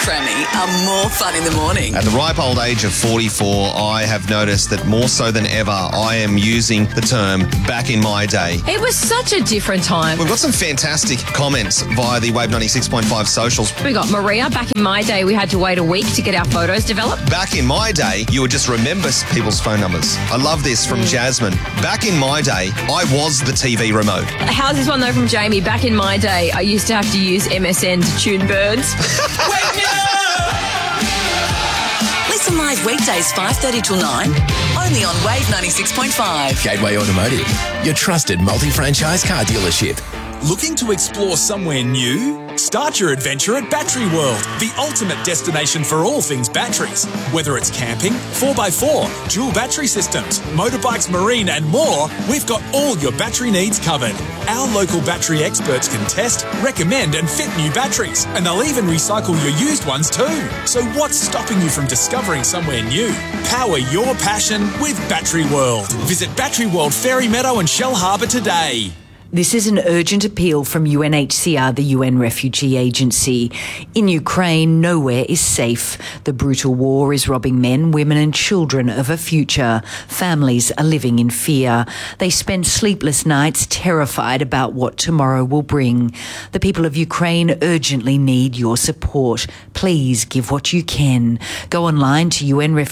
Trammy are more fun in the morning. At the ripe old age of 44, I have noticed that more so than ever, I am using the term back in my day. It was such a different time. We've got some fantastic comments via the Wave 96.5 socials. We got Maria. Back in my day, we had to wait a week to get our photos developed. Back in my day, you would just remember people's phone numbers. I love this from Jasmine. Back in my day, I was the TV remote. How's this one though from Jamie? Back in my day, I used to have to use MSN to tune birds. Listen live weekdays 5:30 till 9, only on Wave 96.5. Gateway Automotive, your trusted multi-franchise car dealership. Looking to explore somewhere new? Start your adventure at Battery World, the ultimate destination for all things batteries. Whether it's camping, 4x4, dual battery systems, motorbikes, marine and more, we've got all your battery needs covered. Our local battery experts can test, recommend and fit new batteries, and they'll even recycle your used ones too. So what's stopping you from discovering somewhere new? Power your passion with Battery World. Visit Battery World Ferry Meadow and Shell Harbour today. This is an urgent appeal from UNHCR, the UN Refugee Agency. In Ukraine, nowhere is safe. The brutal war is robbing men, women and children of a future. Families are living in fear. They spend sleepless nights terrified about what tomorrow will bring. The people of Ukraine urgently need your support. Please give what you can. Go online to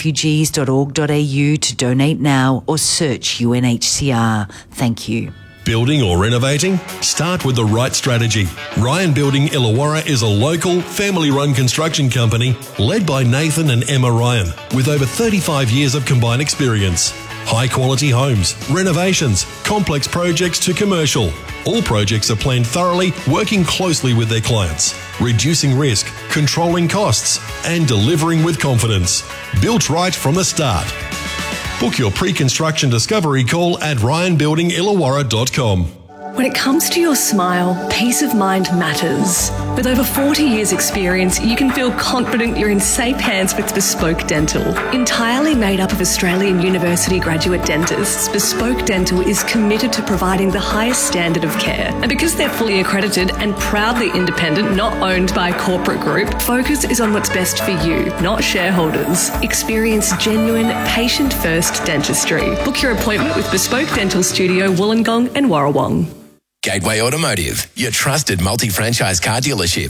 unrefugees.org.au to donate now or search UNHCR. Thank you. Building or renovating? Start with the right strategy. Ryan Building Illawarra is a local, family-run construction company led by Nathan and Emma Ryan, with over 35 years of combined experience. High-quality homes, renovations, complex projects to commercial. All projects are planned thoroughly, working closely with their clients, reducing risk, controlling costs, and delivering with confidence. Built right from the start. Book your pre-construction discovery call at ryanbuildingillawarra.com. When it comes to your smile, peace of mind matters. With over 40 years' experience, you can feel confident you're in safe hands with Bespoke Dental. Entirely made up of Australian University graduate dentists, Bespoke Dental is committed to providing the highest standard of care. And because they're fully accredited and proudly independent, not owned by a corporate group, focus is on what's best for you, not shareholders. Experience genuine, patient-first dentistry. Book your appointment with Bespoke Dental Studio, Wollongong and Warrawong. Gateway Automotive, your trusted multi-franchise car dealership.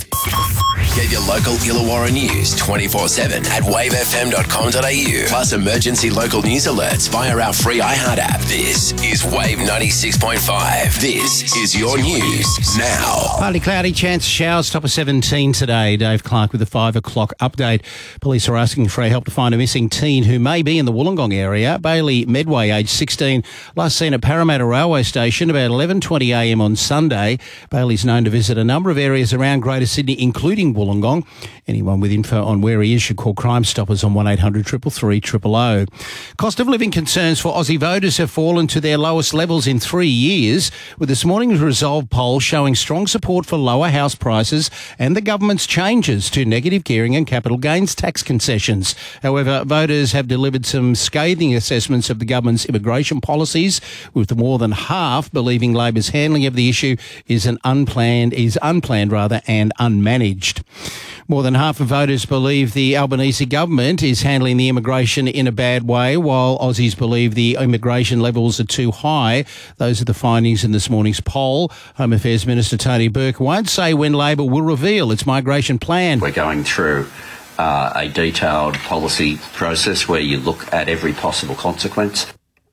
Get your local Illawarra news 24/7 at wavefm.com.au. Plus emergency local news alerts via our free iHeart app. This is Wave 96.5. This is your news now. Partly cloudy, chance of showers, top of 17 today. Dave Clark with the 5 o'clock update. Police are asking for help to find a missing teen who may be in the Wollongong area. Bailey Medway, aged 16, last seen at Parramatta Railway Station about 11:20am on Sunday. Bailey's known to visit a number of areas around Greater Sydney, including Wollongong. Anyone with info on where he is should call Crime Stoppers on 1800 333 000. Cost of living concerns for Aussie voters have fallen to their lowest levels in 3 years, with this morning's Resolve poll showing strong support for lower house prices and the government's changes to negative gearing and capital gains tax concessions. However, voters have delivered some scathing assessments of the government's immigration policies, with more than half believing Labor's handling of the issue is unplanned and unmanaged. More than half of voters believe the Albanese government is handling the immigration in a bad way, while Aussies believe the immigration levels are too high. Those are the findings in this morning's poll. Home Affairs Minister Tony Burke won't say when Labor will reveal its migration plan. We're going through a detailed policy process where you look at every possible consequence.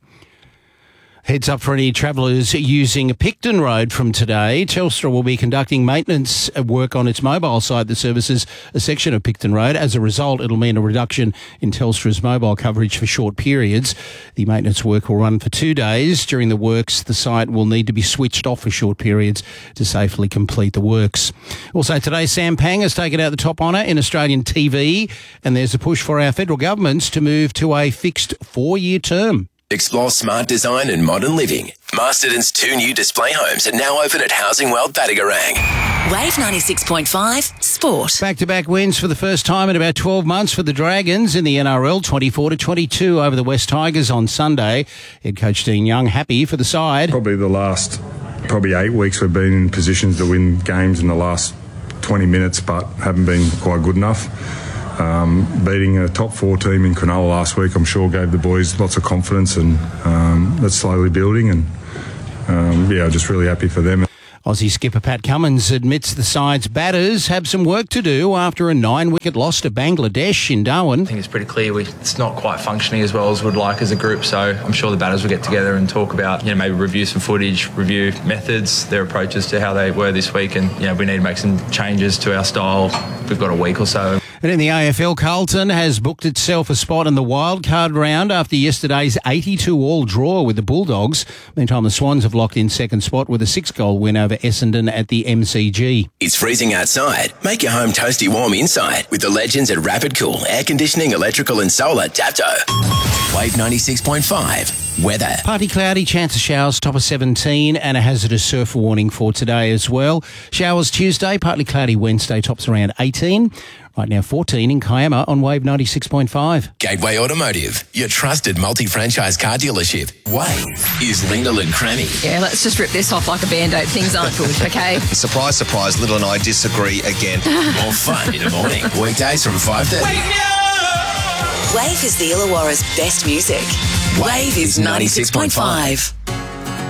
Heads up for any travellers using Picton Road from today. Telstra will be conducting maintenance work on its mobile site that services a section of Picton Road. As a result, it'll mean a reduction in Telstra's mobile coverage for short periods. The maintenance work will run for 2 days. During the works, the site will need to be switched off for short periods to safely complete the works. Also today, Sam Pang has taken out the top honour in Australian TV, and there's a push for our federal governments to move to a fixed 4-year term. Explore smart design and modern living. Masterton's 2 new display homes are now open at Housing World Battigarang. Wave 96.5 Sport. Back-to-back wins for the first time in about 12 months for the Dragons in the NRL, 24-22 over the West Tigers on Sunday. Head coach Dean Young happy for the side. Probably the last 8 weeks we've been in positions to win games in the last 20 minutes, but haven't been quite good enough. Beating a top 4 team in Cronulla last week, I'm sure gave the boys lots of confidence, and that's slowly building, and just really happy for them. Aussie skipper Pat Cummins admits the side's batters have some work to do after a 9-wicket loss to Bangladesh in Darwin. I think it's pretty clear it's not quite functioning as well as we'd like as a group, so I'm sure the batters will get together and talk about, maybe review some footage, review methods, their approaches to how they were this week, and we need to make some changes to our style. We've got a week or so. And in the AFL, Carlton has booked itself a spot in the wildcard round after yesterday's 82-all draw with the Bulldogs. Meantime, the Swans have locked in second spot with a 6-goal win over Essendon at the MCG. It's freezing outside. Make your home toasty warm inside with the legends at Rapid Cool Air Conditioning, Electrical and Solar Dapto. Wave 96.5. Weather. Partly cloudy, chance of showers, top of 17, and a hazardous surf warning for today as well. Showers Tuesday, partly cloudy Wednesday, tops around 18. Right now 14 in Kiama on Wave 96.5. Gateway Automotive, your trusted multi-franchise car dealership. Wave is Lyndall and Crammy. Yeah, let's just rip this off like a Band-Aid. Things aren't good, okay? Surprise, surprise, Little and I disagree again. More fun in the morning. Weekdays from 5:30. Wave is the Illawarra's best music. Wave is 96.5.